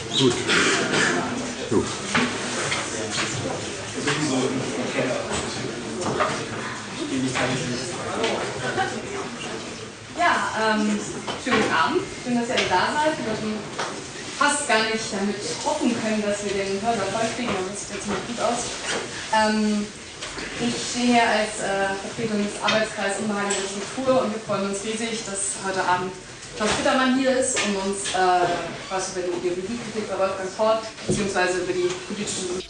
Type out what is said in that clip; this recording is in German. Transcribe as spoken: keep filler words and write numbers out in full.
Gut. So. Ja, ähm, schönen guten Abend. Schön, dass ihr alle da seid. Wir hatten fast gar nicht damit hoffen können, dass wir den Hörsaal vollkriegen, aber das sieht jetzt ziemlich gut aus. Ähm, ich stehe hier als äh, Vertretung des Arbeitskreises Unbehagliche Struktur und wir freuen uns riesig, dass heute Abend Klaus Bittermann hier ist, um uns äh, was über die Ideologiekritik bei Wolfgang Fort bzw. über die politischen